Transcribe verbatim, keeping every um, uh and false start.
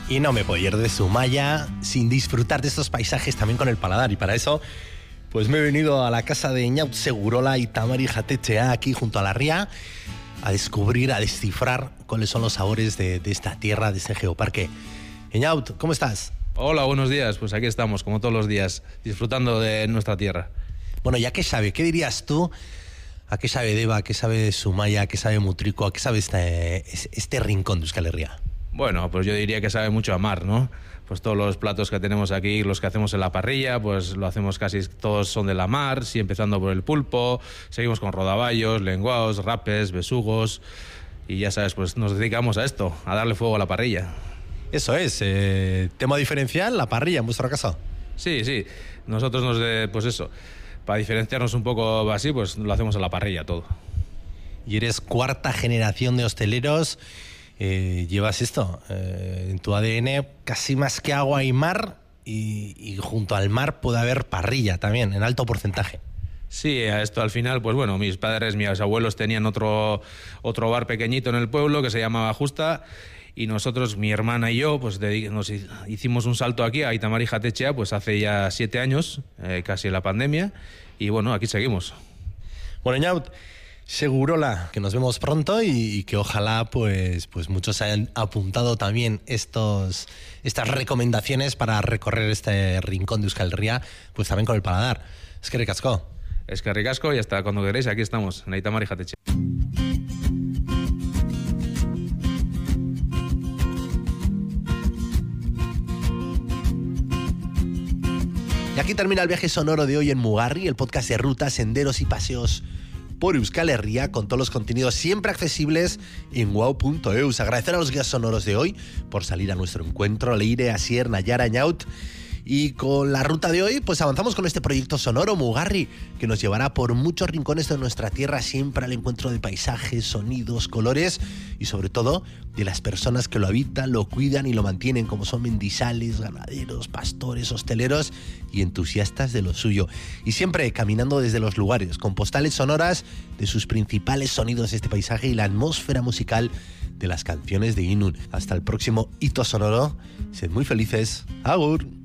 Y no me puedo ir de Zumaya sin disfrutar de estos paisajes también con el paladar. Y para eso, pues me he venido a la casa de Eñaut Segurola y Tamari Jatetxea, aquí junto a la ría, a descubrir, a descifrar cuáles son los sabores de, de esta tierra, de este geoparque. Eñaut, ¿cómo estás? Hola, buenos días. Pues aquí estamos, como todos los días, disfrutando de nuestra tierra. Bueno, ¿ya qué sabe? ¿Qué dirías tú? ¿A qué sabe Deva? ¿A qué sabe Zumaya? ¿A qué sabe Mutrico? ¿A qué sabe este, este rincón de Euskal Herria? Bueno, pues yo diría que sabe mucho a mar, ¿no? Pues todos los platos que tenemos aquí, los que hacemos en la parrilla, pues lo hacemos casi todos son de la mar, sí, empezando por el pulpo, seguimos con rodaballos, lenguaos, rapes, besugos, y ya sabes, pues nos dedicamos a esto, a darle fuego a la parrilla. Eso es, eh, tema diferencial, la parrilla en vuestro caso. Sí, sí, nosotros nos, de, pues eso, para diferenciarnos un poco así, pues lo hacemos a la parrilla todo. Y eres cuarta generación de hosteleros. Eh, llevas esto eh, en tu A D N, casi más que agua y mar, y, y junto al mar puede haber parrilla también, en alto porcentaje. Sí, a esto al final, pues bueno, mis padres, mis abuelos tenían otro, otro bar pequeñito en el pueblo que se llamaba Justa, y nosotros, mi hermana y yo, pues de, nos hicimos un salto aquí a Tamari Jatetxea, pues hace ya siete años, eh, casi en la pandemia, y bueno, aquí seguimos. Bueno, Eñaut Segurola, que nos vemos pronto y, y que ojalá pues, pues muchos hayan apuntado también estos, estas recomendaciones para recorrer este rincón de Euskal Herria, pues también con el paladar. Es que ricasco. Es que ricasco y hasta cuando queréis, aquí estamos, en Tamari Jatetxea. Y aquí termina el viaje sonoro de hoy en Mugarri, el podcast de rutas, senderos y paseos por Euskal Herria, con todos los contenidos siempre accesibles en wow punto eus. Agradecer a los guías sonoros de hoy por salir a nuestro encuentro, Leire, Asier, Nayara, Eñaut. Y con la ruta de hoy, pues avanzamos con este proyecto sonoro Mugarri, que nos llevará por muchos rincones de nuestra tierra, siempre al encuentro de paisajes, sonidos, colores y sobre todo de las personas que lo habitan, lo cuidan y lo mantienen, como son mendizales, ganaderos, pastores, hosteleros y entusiastas de lo suyo. Y siempre caminando desde los lugares, con postales sonoras de sus principales sonidos de este paisaje y la atmósfera musical de las canciones de Inun. Hasta el próximo hito sonoro. Sed muy felices. Agur.